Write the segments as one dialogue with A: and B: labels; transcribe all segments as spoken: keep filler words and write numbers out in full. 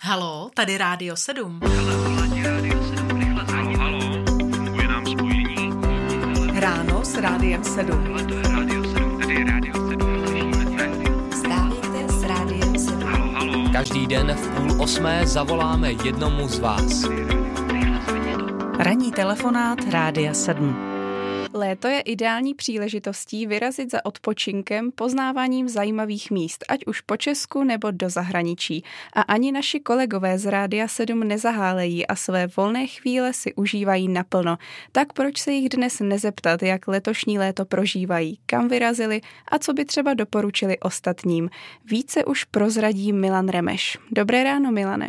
A: Haló, tady Rádio sedm.
B: Halo, halo, funguje nám spojení.
A: Ráno s Rádiem sedm.
B: Ale to je Rádio sedm, tady je Rádio sedm, slyšíme se.
A: Vstávejte s Rádiem sedm.
B: Halo, halo.
C: Každý den v půl osmé zavoláme jednomu z vás.
A: Ranní telefonát Rádia sedm.
D: Léto je ideální příležitostí vyrazit za odpočinkem, poznáváním zajímavých míst, ať už po Česku nebo do zahraničí. A ani naši kolegové z Rádia sedm nezahálejí a své volné chvíle si užívají naplno. Tak proč se jich dnes nezeptat, jak letošní léto prožívají, kam vyrazili a co by třeba doporučili ostatním. Více už prozradí Milan Remeš. Dobré ráno, Milane.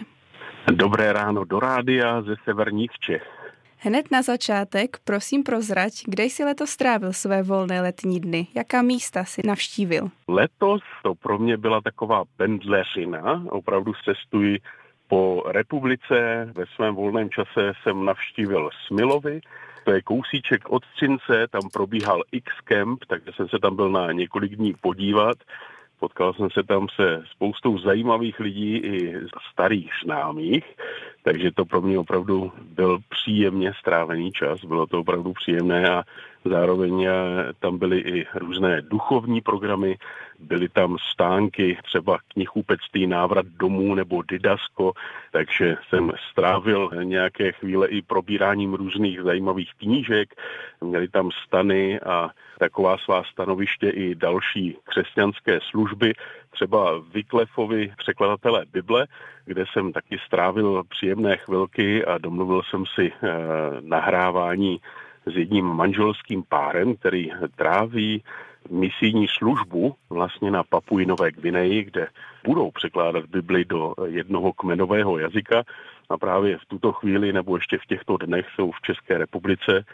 E: Dobré ráno do rádia ze severních Čech.
D: Hned na začátek, prosím prozrať, kde jsi letos strávil své volné letní dny? Jaká místa si navštívil?
E: Letos to pro mě byla taková pendleřina. Opravdu cestuji po republice. Ve svém volném čase jsem navštívil Smilovy. To je kousíček od Třince, tam probíhal X-Camp, takže jsem se tam byl na několik dní podívat. Potkal jsem se tam se spoustou zajímavých lidí i starých známých, takže to pro mě opravdu byl příjemně strávený čas, bylo to opravdu příjemné a zároveň tam byly i různé duchovní programy, byly tam stánky, třeba knihkupectví, návrat domů nebo Didasko, takže jsem strávil nějaké chvíle i probíráním různých zajímavých knížek, měli tam stany a taková svá stanoviště i další křesťanské služby, třeba Wyclifovi překladatelé Bible, kde jsem taky strávil příjemné chvilky a domluvil jsem si eh, nahrávání s jedním manželským párem, který tráví misijní službu vlastně na Papui Nové Gvineji, kde budou překládat Bibli do jednoho kmenového jazyka a právě v tuto chvíli nebo ještě v těchto dnech jsou v České republice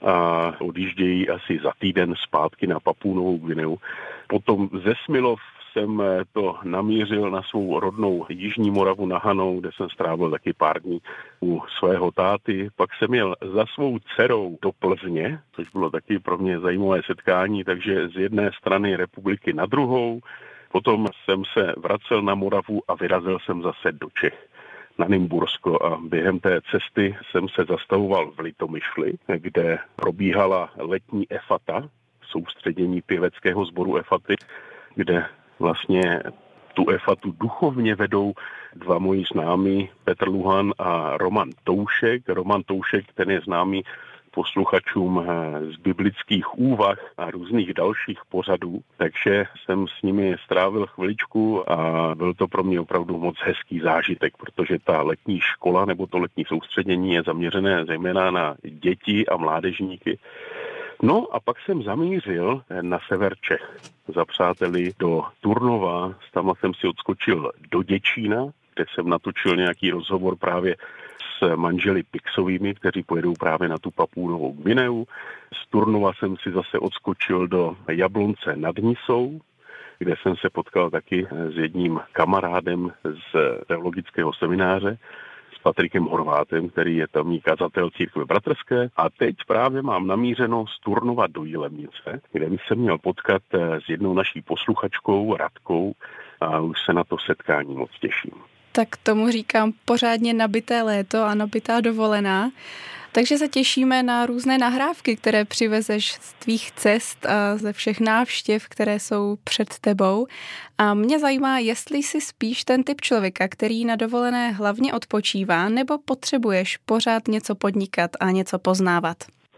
E: a odjíždějí asi za týden zpátky na Papuu Novou Gvineu. Potom ze Smilov jsem to namířil na svou rodnou Jižní Moravu na Hanou, kde jsem strávil taky pár dní u svého táty. Pak jsem jel za svou dcerou do Plzně, což bylo taky pro mě zajímavé setkání, takže z jedné strany republiky na druhou. Potom jsem se vracel na Moravu a vyrazil jsem zase do Čech na Nymbursko a během té cesty jsem se zastavoval v Litomyšli, kde probíhala letní efata, soustředění pěveckého sboru efaty, kde vlastně tu efatu duchovně vedou dva moji známí, Petr Luhan a Roman Toušek. Roman Toušek, ten je známý posluchačům z biblických úvah a různých dalších pořadů, takže jsem s nimi strávil chviličku a byl to pro mě opravdu moc hezký zážitek, protože ta letní škola nebo to letní soustředění je zaměřené zejména na děti a mládežníky. No a pak jsem zamířil na sever Čech za přáteli do Turnova, tam jsem si odskočil do Děčína, kde jsem natočil nějaký rozhovor právě s manželi Pixovými, kteří pojedou právě na tu Papuu Novou Gvineu. Z Turnova jsem si zase odskočil do Jablonce nad Nisou, kde jsem se potkal taky s jedním kamarádem z teologického semináře, s Patrikem Horvátem, který je tamní kazatel církve bratrské. A teď právě mám namířeno z Turnova do Jilemnice, kde bych se měl potkat s jednou naší posluchačkou, Radkou, a už se na to setkání moc těším.
D: Tak tomu říkám pořádně nabité léto a nabitá dovolená. Takže se těšíme na různé nahrávky, které přivezeš z tvých cest a ze všech návštěv, které jsou před tebou. A mě zajímá, jestli jsi spíš ten typ člověka, který na dovolené hlavně odpočívá, nebo potřebuješ pořád něco podnikat a něco poznávat?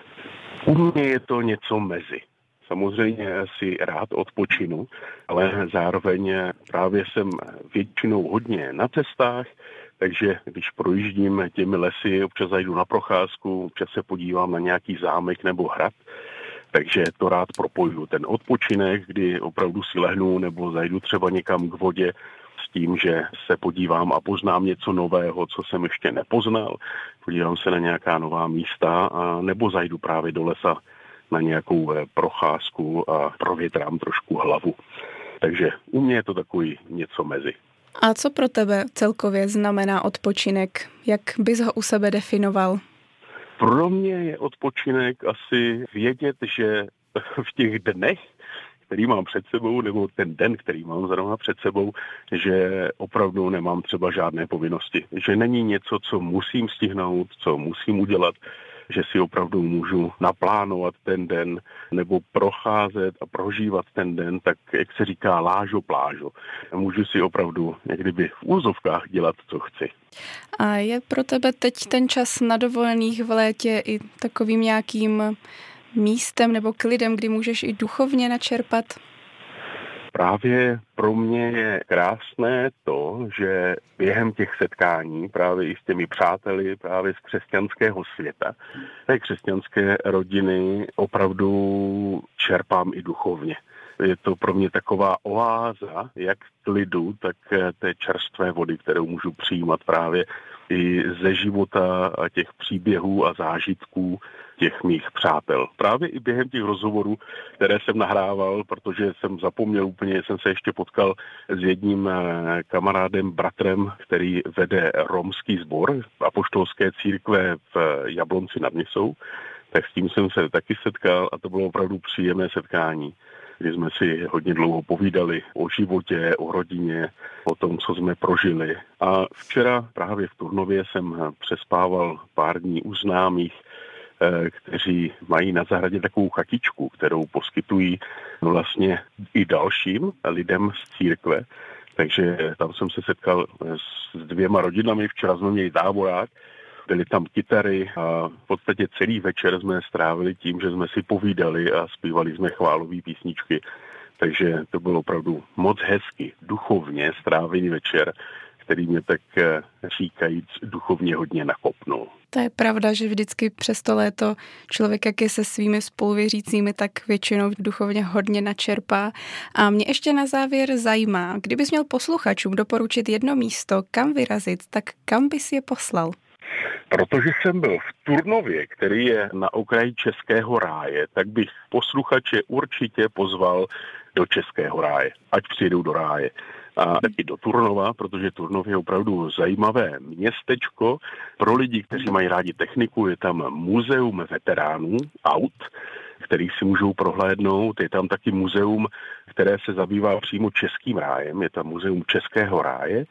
E: U mě je to něco mezi. Samozřejmě si rád odpočinu, ale zároveň právě jsem většinou hodně na cestách, takže když projíždím těmi lesy, občas zajdu na procházku, občas se podívám na nějaký zámek nebo hrad, takže to rád propojuju. Ten odpočinek, kdy opravdu si lehnu nebo zajdu třeba někam k vodě s tím, že se podívám a poznám něco nového, co jsem ještě nepoznal, podívám se na nějaká nová místa a nebo zajdu právě do lesa na nějakou procházku a provětrám trošku hlavu. Takže u mě je to takový něco mezi.
D: A co pro tebe celkově znamená odpočinek? Jak bys ho u sebe definoval?
E: Pro mě je odpočinek asi vědět, že v těch dnech, který mám před sebou, nebo ten den, který mám zrovna před sebou, že opravdu nemám třeba žádné povinnosti. Že není něco, co musím stihnout, co musím udělat, že si opravdu můžu naplánovat ten den nebo procházet a prožívat ten den, tak jak se říká lážo plážo. Můžu si opravdu někdyby v úzovkách dělat, co chci.
D: A je pro tebe teď ten čas na dovolených v létě i takovým nějakým místem nebo klidem, kdy můžeš i duchovně načerpat?
E: Právě pro mě je krásné to, že během těch setkání právě i s těmi přáteli právě z křesťanského světa, té křesťanské rodiny opravdu čerpám i duchovně. Je to pro mě taková oáza, jak klidu, tak té čerstvé vody, kterou můžu přijímat právě i ze života a těch příběhů a zážitků těch mých přátel. Právě i během těch rozhovorů, které jsem nahrával, protože jsem zapomněl úplně, jsem se ještě potkal s jedním kamarádem, bratrem, který vede romský sbor apoštolské církve v Jablonci nad Nisou, tak s tím jsem se taky setkal a to bylo opravdu příjemné setkání, kdy jsme si hodně dlouho povídali o životě, o rodině, o tom, co jsme prožili. A včera právě v Turnově jsem přespával pár dní u známých, kteří mají na zahradě takovou chatičku, kterou poskytují vlastně i dalším lidem z církve. Takže tam jsem se setkal s dvěma rodinami, včera jsme měli táborák, byly tam kytary a v podstatě celý večer jsme strávili tím, že jsme si povídali a zpívali jsme chválové písničky. Takže to bylo opravdu moc hezky, duchovně strávený večer, který mě tak říkajíc duchovně hodně nakopnul.
D: To je pravda, že vždycky přes to léto člověk, jak je se svými spoluvěřícími, tak většinou duchovně hodně načerpá. A mě ještě na závěr zajímá, kdybys měl posluchačům doporučit jedno místo, kam vyrazit, tak kam bys je poslal?
E: Protože jsem byl v Turnově, který je na okraji Českého ráje, tak bych posluchače určitě pozval do Českého ráje, ať přijdou do ráje. A taky do Turnova, protože Turnov je opravdu zajímavé městečko. Pro lidi, kteří mají rádi techniku, je tam muzeum veteránů aut, který si můžou prohlédnout. Je tam taky muzeum, které se zabývá přímo Českým rájem. Je tam muzeum Českého ráje.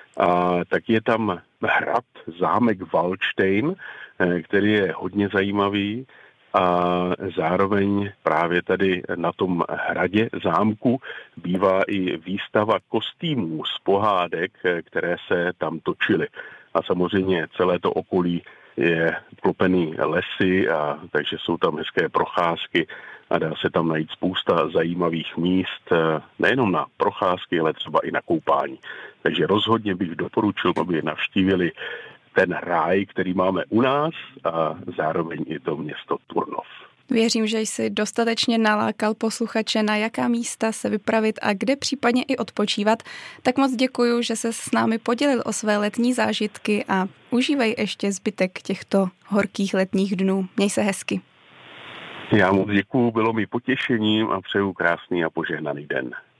E: A tak je tam hrad, zámek Valdštejn, který je hodně zajímavý. A zároveň právě tady na tom hradě zámku bývá i výstava kostýmů z pohádek, které se tam točily. A samozřejmě celé to okolí je klopený lesy, a takže jsou tam hezké procházky a dá se tam najít spousta zajímavých míst, nejenom na procházky, ale třeba i na koupání. Takže rozhodně bych doporučil, aby navštívili ten ráj, který máme u nás, a zároveň i to město Turnov.
D: Věřím, že jsi dostatečně nalákal posluchače, na jaká místa se vypravit a kde případně i odpočívat. Tak moc děkuju, že se s námi podělil o své letní zážitky a užívej ještě zbytek těchto horkých letních dnů. Měj se hezky.
E: Já moc děkuju, bylo mi potěšením a přeju krásný a požehnaný den.